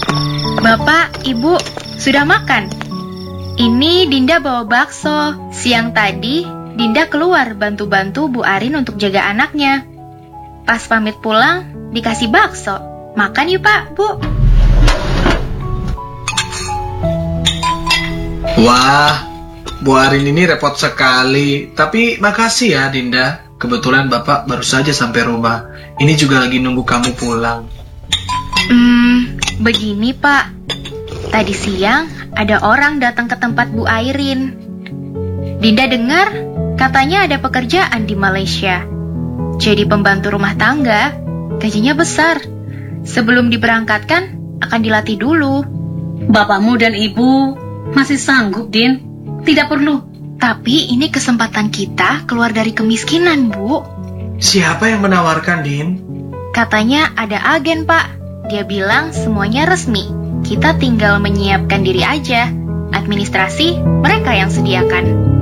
Bapak, Ibu, sudah makan? Ini Dinda bawa bakso. Siang tadi, Dinda keluar bantu-bantu Bu Arin untuk jaga anaknya. Pas pamit pulang, dikasih bakso. Makan yuk Pak, Bu. Wah, Bu Arin ini repot sekali. Tapi makasih ya Dinda. Kebetulan Bapak baru saja sampai rumah. Ini juga lagi nunggu kamu pulang. Begini Pak. Tadi siang ada orang datang ke tempat Bu Airin. Dinda dengar katanya ada pekerjaan di Malaysia. Jadi pembantu rumah tangga, gajinya besar. Sebelum diberangkatkan, akan dilatih dulu. Bapakmu dan ibu masih sanggup, Din. Tidak perlu. Tapi ini kesempatan kita keluar dari kemiskinan, Bu. Siapa yang menawarkan, Din? Katanya ada agen, Pak. Dia bilang semuanya resmi. Kita tinggal menyiapkan diri aja. Administrasi mereka yang sediakan.